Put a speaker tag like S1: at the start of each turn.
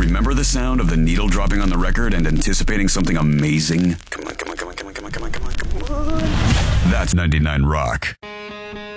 S1: Remember the sound of the needle dropping on the record and anticipating something amazing? Come on. That's 99 Rock.